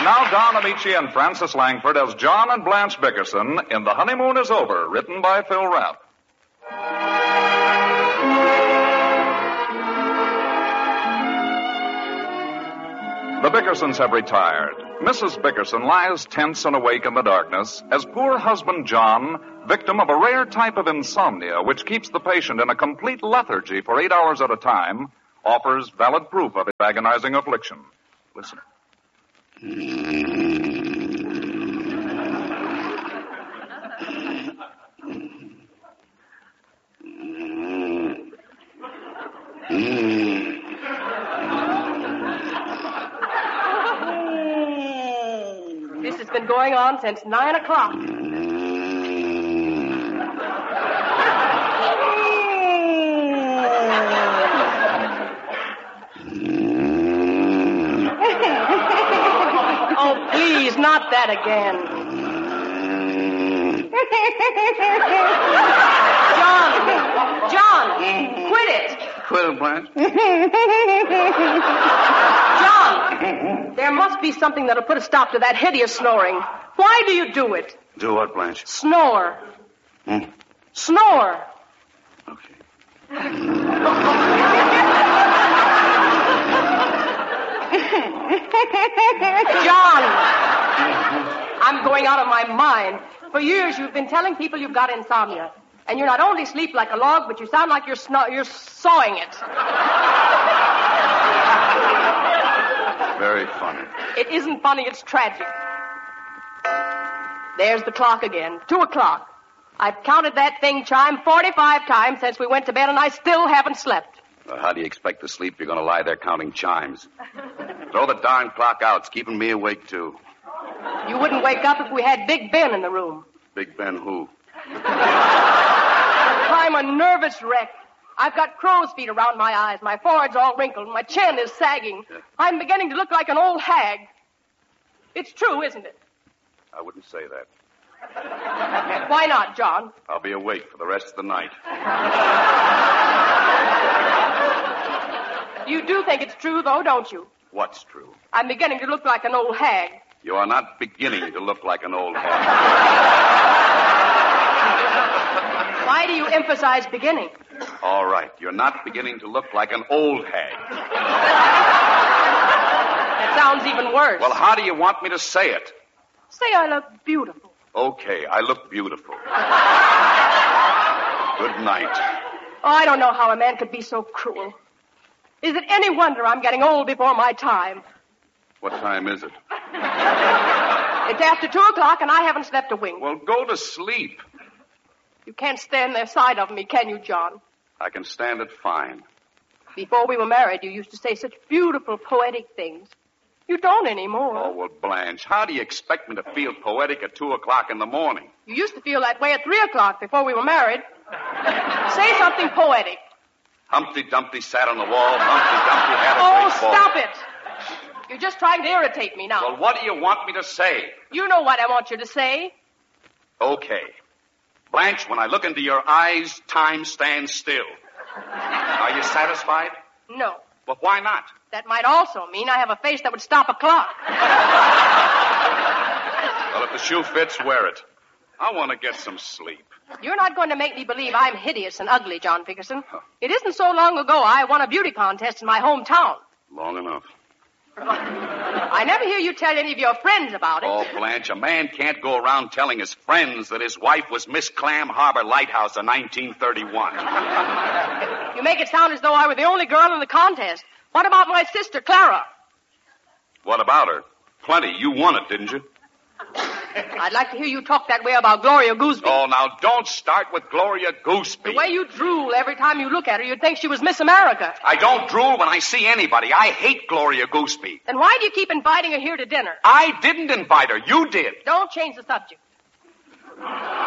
And now Don Amici and Francis Langford as John and Blanche Bickerson in The Honeymoon is Over, written by Phil Rapp. The Bickersons have retired. Mrs. Bickerson lies tense and awake in the darkness as poor husband John, victim of a rare type of insomnia which keeps the patient in a complete lethargy for 8 hours at a time, offers valid proof of his agonizing affliction. Listen. This has been going on since 9 o'clock. Oh, please, not that again. John, quit it. Quit it, Blanche. John, there must be something that'll put a stop to that hideous snoring. Why do you do it? Do what, Blanche? Snore. Snore. Okay. John, I'm going out of my mind. For years you've been telling people you've got insomnia. And you not only sleep like a log, but you sound like you're sawing it. Very funny. It isn't funny, it's tragic. There's the clock again. 2 o'clock. I've counted that thing chime 45 times since we went to bed, and I still haven't slept. Well, how do you expect to sleep if you're going to lie there counting chimes? Throw the darn clock out. It's keeping me awake, too. You wouldn't wake up if we had Big Ben in the room. Big Ben who? I'm a nervous wreck. I've got crow's feet around my eyes. My forehead's all wrinkled. My chin is sagging. Yeah. I'm beginning to look like an old hag. It's true, isn't it? I wouldn't say that. Why not, John? I'll be awake for the rest of the night. You do think it's true, though, don't you? What's true? I'm beginning to look like an old hag. You are not beginning to look like an old hag. Why do you emphasize beginning? All right. You're not beginning to look like an old hag. That sounds even worse. Well, how do you want me to say it? Say I look beautiful. Okay, I look beautiful. Good night. Oh, I don't know how a man could be so cruel. Is it any wonder I'm getting old before my time? What time is it? It's after 2 o'clock, and I haven't slept a wink. Well, go to sleep. You can't stand the sight of me, can you, John? I can stand it fine. Before we were married, you used to say such beautiful, poetic things. You don't anymore. Oh, well, Blanche, how do you expect me to feel poetic at 2 o'clock in the morning? You used to feel that way at 3 o'clock before we were married. Say something poetic. Humpty Dumpty sat on the wall. Humpty Dumpty had a great fall. Stop it. You're just trying to irritate me now. Well, what do you want me to say? You know what I want you to say. Okay. Blanche, when I look into your eyes, time stands still. Are you satisfied? No. Well, why not? That might also mean I have a face that would stop a clock. Well, if the shoe fits, wear it. I want to get some sleep. You're not going to make me believe I'm hideous and ugly, John Bickerson. It isn't so long ago I won a beauty contest in my hometown. Long enough. I never hear you tell any of your friends about it. Oh, Blanche, a man can't go around telling his friends that his wife was Miss Clam Harbor Lighthouse in 1931. You make it sound as though I were the only girl in the contest. What about my sister, Clara? What about her? Plenty. You won it, didn't you? I'd like to hear you talk that way about Gloria Gooseby. Oh, now, don't start with Gloria Gooseby. The way you drool every time you look at her, you'd think she was Miss America. I don't drool when I see anybody. I hate Gloria Gooseby. Then why do you keep inviting her here to dinner? I didn't invite her. You did. Don't change the subject. If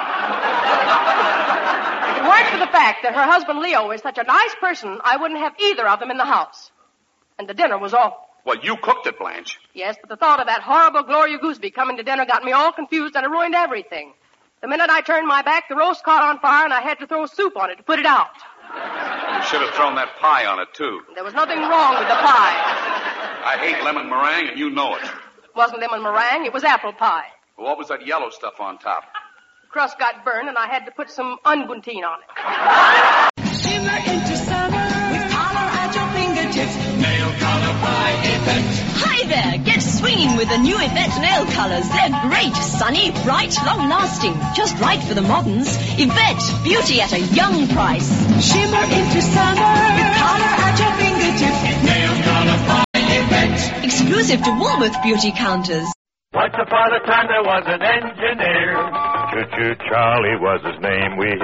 it weren't for the fact that her husband Leo is such a nice person, I wouldn't have either of them in the house. And the dinner was awful. Well, you cooked it, Blanche. Yes, but the thought of that horrible Gloria Gooseby coming to dinner got me all confused and it ruined everything. The minute I turned my back, the roast caught on fire and I had to throw soup on it to put it out. You should have thrown that pie on it, too. There was nothing wrong with the pie. I hate lemon meringue, and you know it. Wasn't lemon meringue, it was apple pie. What was that yellow stuff on top? Crust got burned, and I had to put some unguentine on it. Shimmer into summer with color at your fingertips. Nail color by Yvette. Hi there, get swinging with the new Yvette nail colors. They're great, sunny, bright, long-lasting. Just right for the moderns. Yvette, beauty at a young price. Shimmer into summer with color at your fingertips. Nail color by Yvette. Exclusive to Woolworth beauty counters. Once upon a time there was an engineer. Choo-choo Charlie was his name. We